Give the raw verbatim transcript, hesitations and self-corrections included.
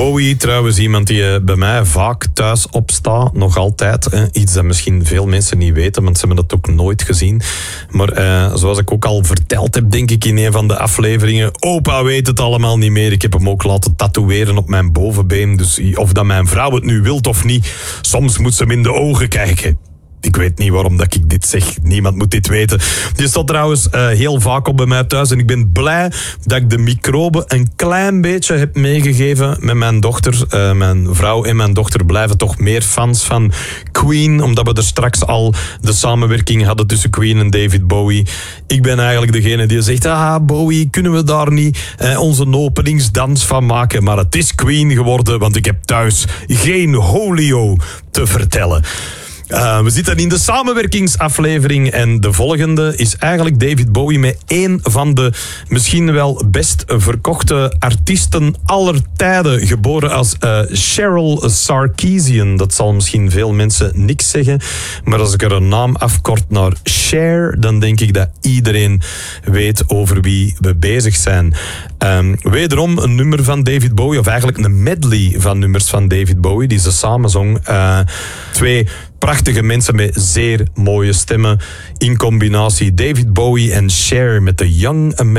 Bowie, trouwens iemand die uh, bij mij vaak thuis opstaat, nog altijd. Hè. Iets dat misschien veel mensen niet weten, want ze hebben dat ook nooit gezien. Maar uh, zoals ik ook al verteld heb, denk ik in een van de afleveringen, opa weet het allemaal niet meer. Ik heb hem ook laten tatoeëren op mijn bovenbeen. Dus of dat mijn vrouw het nu wilt of niet, soms moet ze hem in de ogen kijken. Ik weet niet waarom dat ik dit zeg. Niemand moet dit weten. Die staat trouwens uh, heel vaak op bij mij thuis. En ik ben blij dat ik de microben een klein beetje heb meegegeven met mijn dochter. Uh, mijn vrouw en mijn dochter blijven toch meer fans van Queen. Omdat we er straks al de samenwerking hadden tussen Queen en David Bowie. Ik ben eigenlijk degene die zegt, ah Bowie, kunnen we daar niet uh, onze openingsdans van maken? Maar het is Queen geworden, want ik heb thuis geen Holio te vertellen. Uh, we zitten in de samenwerkingsaflevering en de volgende is eigenlijk David Bowie met één van de misschien wel best verkochte artiesten aller tijden. Geboren als uh, Cheryl Sarkeesian. Dat zal misschien veel mensen niks zeggen, maar als ik er een naam afkort naar Cher, dan denk ik dat iedereen weet over wie we bezig zijn. Um, wederom een nummer van David Bowie, of eigenlijk een medley van nummers van David Bowie, die ze samen zong. Uh, twee prachtige mensen met zeer mooie stemmen in combinatie. David Bowie en Cher met The Young American